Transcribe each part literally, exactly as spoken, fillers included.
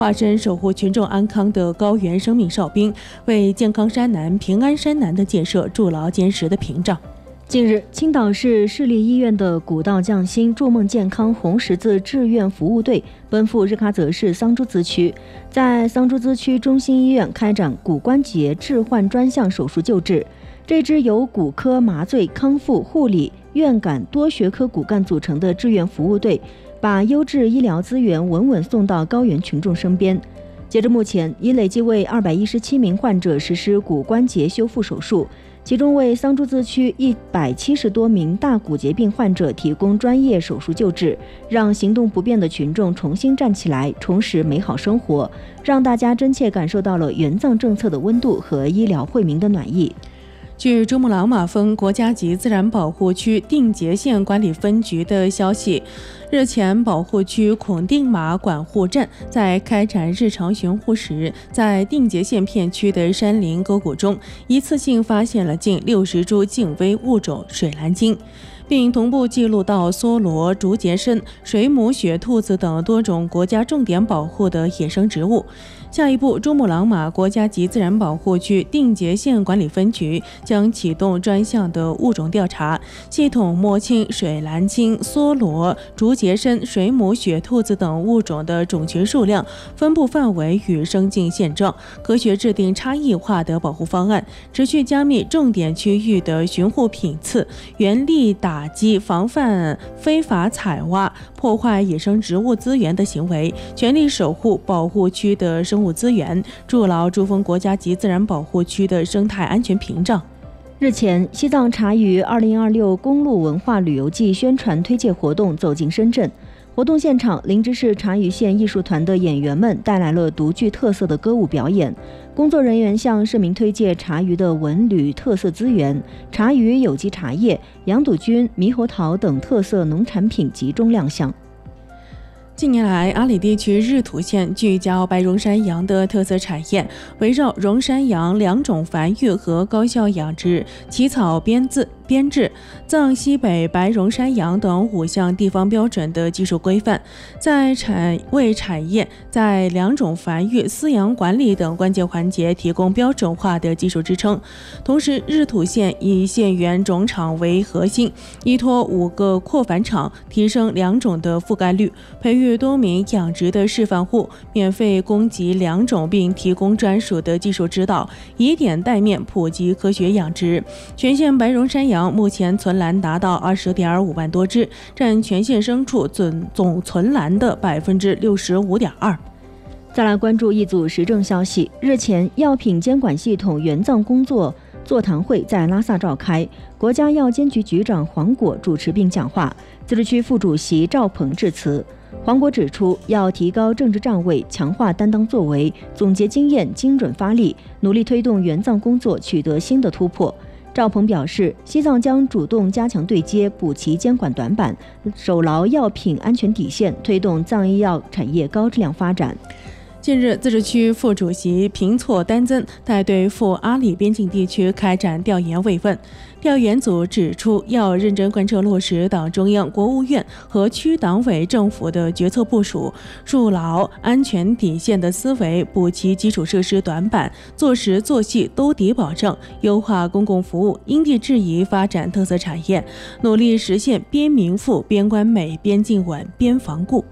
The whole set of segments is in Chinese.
化身守护群众安康的高原生命哨兵，为健康山南、平安山南的建设筑牢坚实的屏障。 近日，青岛市市立医院的古道匠心筑梦健康红十字志愿服务队奔赴日喀则市桑珠孜区，在桑珠孜区中心医院开展骨关节置换专项手术救治。这支由骨科、麻醉、康复、护理、院感多学科骨干组成的志愿服务队，把优质医疗资源稳稳送到高原群众身边。截至目前，已累计为二百一十七名患者实施骨关节修复手术，其中为桑珠孜区一百七十多名大骨节病患者提供专业手术救治，让行动不便的群众重新站起来，重拾美好生活，让大家真切感受到了援藏政策的温度和医疗惠民的暖意。 据珠穆朗玛峰国家级自然保护区定结县管理分局的消息，日前保护区孔定马管护站在开展日常巡护时，在定结县片区的山林沟谷中，一次性发现了近六十株近危物种水蓝鲸，并同步记录到梭罗、竹节参、水母雪兔子等多种国家重点保护的野生植物。下一步，珠穆朗玛国家级自然保护区定结县管理分局将启动专项的物种调查，系统摸清水蓝鲸、梭罗、竹节参、水母雪兔子等物种的种群数量、分布范围与生境现状，科学制定差异化的保护方案，持续加密重点区域的巡护品次，严厉打击防范非法采挖、破坏野生植物资源的行为，全力守护保护区的生物资源，筑牢珠峰国家级自然保护区的生态安全屏障。 日前，西藏茶余二零二六公路文化旅游季宣传推介活动走进深圳。活动现场，林芝市茶余县艺术团的演员们带来了独具特色的歌舞表演。工作人员向市民推介茶余的文旅特色资源，茶余有机茶叶、羊肚菌、猕猴桃等特色农产品集中亮相。 近年来，阿里地区日土县聚焦白绒山羊的特色产业，围绕绒山羊两种繁育和高效养殖、起草编制、编制藏西北白绒山羊等五项地方标准的技术规范，在产为产业在两种繁育、饲养管理等关键环节提供标准化的技术支撑。同时，日土县以县原种场为核心，依托五个扩繁场，提升两种的覆盖率，培育多名养殖的示范户，免费供给两种，并提供专属的技术指导，以点带面普及科学养殖。全县白绒山羊目前存栏达到二十点五万多只，占全县牲畜总总存栏的百分之六十五点二。 再来关注一组时政消息。日前，药品监管系统援藏工作座谈会在拉萨召开，国家药监局局长黄果主持并讲话，自治区副主席赵鹏致辞。黄果指出，要提高政治站位，强化担当作为，总结经验，精准发力，努力推动援藏工作取得新的突破。赵鹏表示，西藏将主动加强对接，补齐监管短板，守牢药品安全底线，推动藏医药产业高质量发展。 近日，自治区副主席平措丹增带队赴阿里边境地区开展调研慰问。调研组指出，要认真贯彻落实党中央、国务院和区党委政府的决策部署，筑牢安全底线的思维，补齐基础设施短板，做实做细兜底保证，优化公共服务，因地制宜发展特色产业，努力实现边民富、边关美、边境稳、边防固。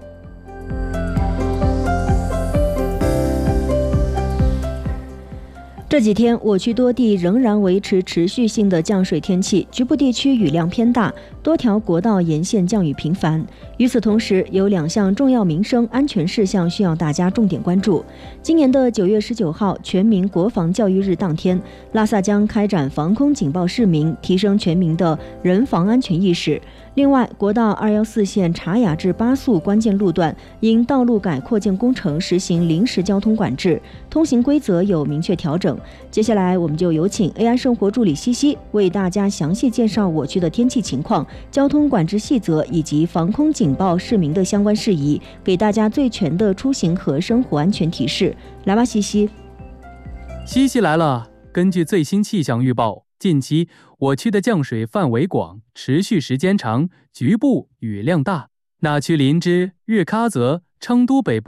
这几天，我区多地仍然维持持续性的降水天气，局部地区雨量偏大，多条国道沿线降雨频繁。与此同时，有两项重要民生安全事项需要大家重点关注。今年的九月十九号，全民国防教育日当天，拉萨将开展防空警报市民，提升全民的人防安全意识。另外，国道二一四线察雅至巴素关键路段因道路改扩建工程实行临时交通管制，通行规则有明确调整。接下来，我们就有请 A I 生活助理西西为大家详细介绍我区的天气情况、交通管制细则以及防空警报市民的相关事宜，给大家最全的出行和生活安全提示。来吧，西西。 西西来了。根据最新气象预报，近期我区的降水范围广，持续时间长，局部雨量大。那区林芝、日喀则、成都北部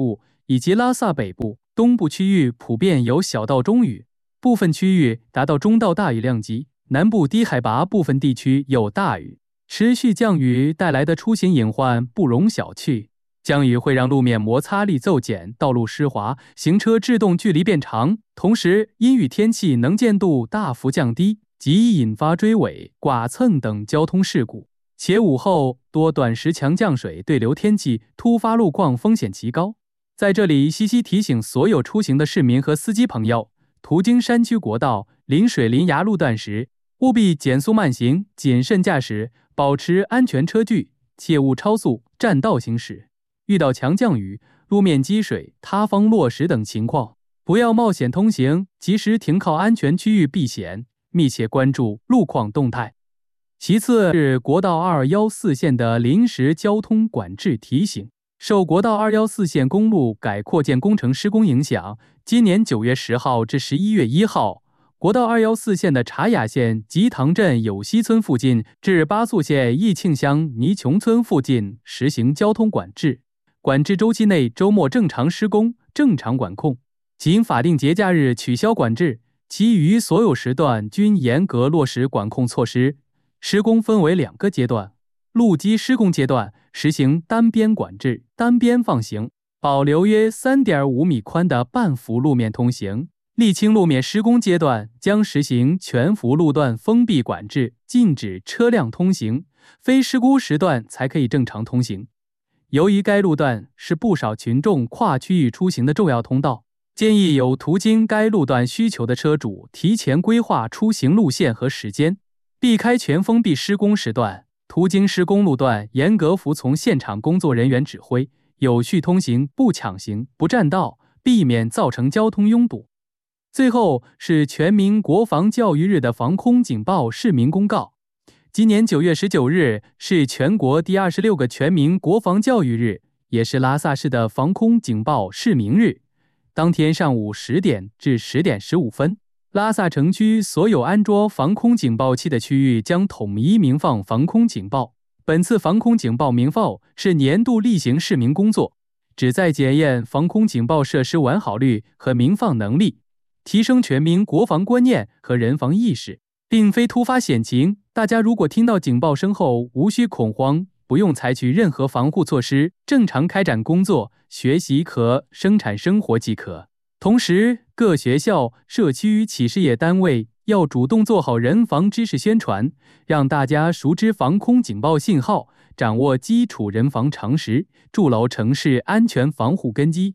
以及拉萨北部、东部区域普遍有小到中雨，部分区域达到中到大雨量级，南部低海拔部分地区有大雨。持续降雨带来的出行隐患不容小觑。降雨会让路面摩擦力骤减，道路湿滑，行车制动距离变长，同时阴雨天气能见度大幅降低，极易引发追尾、剐蹭等交通事故。且午后多短时强降水，对流天气突发路况风险极高。在这里细细提醒所有出行的市民和司机朋友，途经山区国道、临水临崖路段时，务必减速慢行，谨慎驾驶，保持安全车距，切勿超速占道行驶。遇到强降雨、路面积水、塌方落石等情况，不要冒险通行，及时停靠安全区域避险，密切关注路况动态。其次是国道二一四线的临时交通管制提醒。受国道二一四线公路改扩建工程施工影响，今年九月十号至十一月一号，国道二一四线的茶雅县吉塘镇有溪村附近至巴宿县义庆乡泥琼村附近实行交通管制。管制周期内周末正常施工、正常管控，仅法定节假日取消管制，其余所有时段均严格落实管控措施。施工分为两个阶段，路基施工阶段实行单边管制、单边放行，保留约 三点五米宽的半幅路面通行。沥青路面施工阶段将实行全幅路段封闭管制，禁止车辆通行，非施工时段才可以正常通行。由于该路段是不少群众跨区域出行的重要通道，建议有途经该路段需求的车主提前规划出行路线和时间，避开全封闭施工时段。途经施工路段严格服从现场工作人员指挥，有序通行，不抢行、不占道，避免造成交通拥堵。最后是全民国防教育日的防空警报市民公告。今年九月十九日是全国第二十六个全民国防教育日，也是拉萨市的防空警报市民日。当天上午十点至十点十五分，拉萨城区所有安装防空警报器的区域将统一鸣放防空警报。本次防空警报鸣放是年度例行市民工作，旨在检验防空警报设施完好率和鸣放能力，提升全民国防观念和人防意识。并非突发险情，大家如果听到警报声后无需恐慌，不用采取任何防护措施，正常开展工作、学习和生产生活即可。同时，各学校、社区、企事业单位要主动做好人防知识宣传，让大家熟知防空警报信号，掌握基础人防常识，筑牢城市安全防护根基。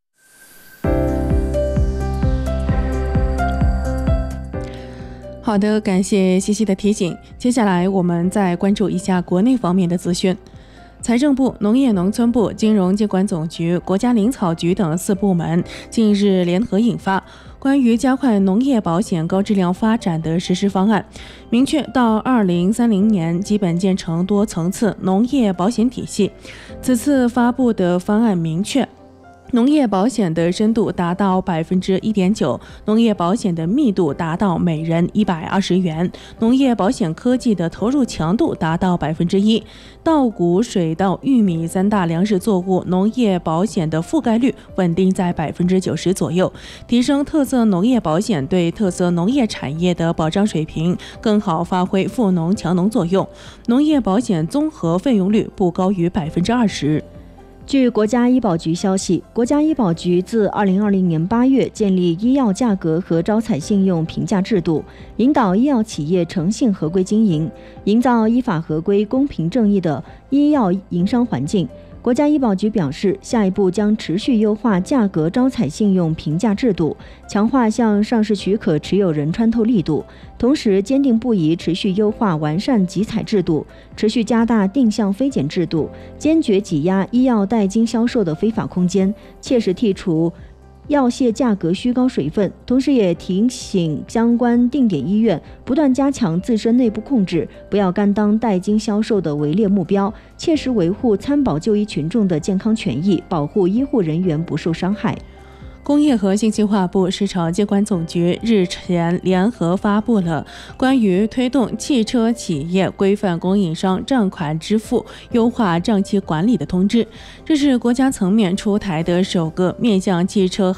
好的，感谢西西的提醒。接下来我们再关注一下国内方面的资讯。财政部、农业农村部、金融监管总局、国家林草局等四部门近日联合印发关于加快农业保险高质量发展的实施方案，明确到二零三零年基本建成多层次农业保险体系。此次发布的方案明确，农业保险的深度达到百分之一点九，农业保险的密度达到每人一百二十元，农业保险科技的投入强度达到百分之一，稻谷、水稻、玉米三大粮食作物农业保险的覆盖率稳定在百分之九十左右，提升特色农业保险对特色农业产业的保障水平，更好发挥富农强农作用。农业保险综合费用率不高于百分之二十。 据国家医保局消息，国家医保局自二零二零年八月建立医药价格和招采信用评价制度，引导医药企业诚信合规经营，营造依法合规、公平正义的医药营商环境。国家医保局表示，下一步将持续优化价格招采信用评价制度，强化向上市许可持有人穿透力度，同时坚定不移持续优化完善集采制度，持续加大定向非检制度，坚决挤压医药代金销售的非法空间，切实剔除药械价格虚高水分，同时也提醒相关定点医院不断加强自身内部控制，不要甘当代金销售的围猎目标，切实维护参保就医群众的健康权益，保护医护人员不受伤害。 工业和信息化部市场监管总局日前联合发布了关于推动汽车企业规范供应商账款支付、优化账期管理的通知。这是国家层面出台的首个面向汽车